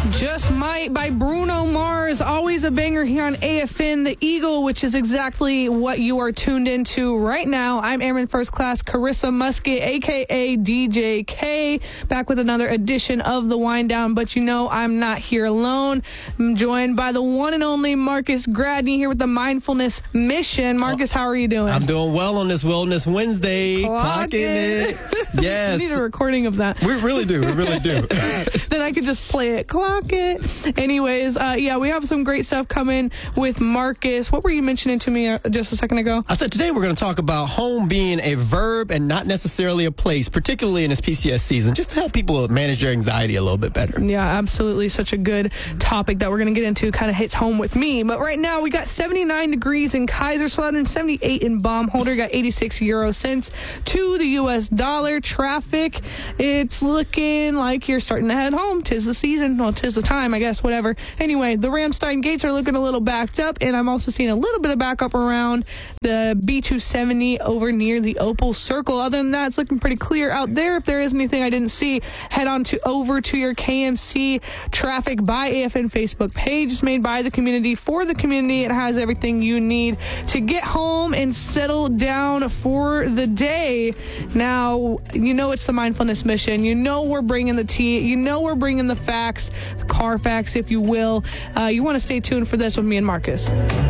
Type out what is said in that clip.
Just Might by Bruno Mars. Always a banger here on AFN The Eagle, which is exactly what you are tuned into right now. I'm Airman First Class Carissa Musket, a.k.a. DJ K, back with another edition of The Wind Down. But you know I'm not here alone. I'm joined by the one and only Marcus Gradney here with the Mindfulness Mission. Marcus, how are you doing? I'm doing well on this Wellness Wednesday. Clocking it. Yes. We need a recording of that. We really do. We really do. Then I could just play it. Clock it. Anyways, we have some great stuff coming with Marcus. What were you mentioning to me just a second ago? I said today we're going to talk about home being a verb and not necessarily a place, particularly in this PCS season, just to help people manage their anxiety a little bit better. Yeah, absolutely. Such a good topic that we're going to get into. Kind of hits home with me. But right now we got 79 degrees in Kaiserslautern, 78 in Baumholder, got 86 euro cents to the U.S. dollar. Traffic, it's looking like you're starting to head home. Tis the season. Well, tis the time, I guess, whatever. Anyway, the Ramstein gates are looking a little backed up, and I'm also seeing a little bit of backup around the B270 over near the Opal Circle. Other than that, it's looking pretty clear out there. If there is anything I didn't see, head on over to your KMC Traffic by AFN Facebook page. It's made by the community for the community. It has everything you need to get home and settle down for the day. Now, you know it's the Mindfulness Mission. You know we're bringing the tea. You know we're bringing the facts, the car facts, if you will. You want to stay tuned for this with me and Marcus.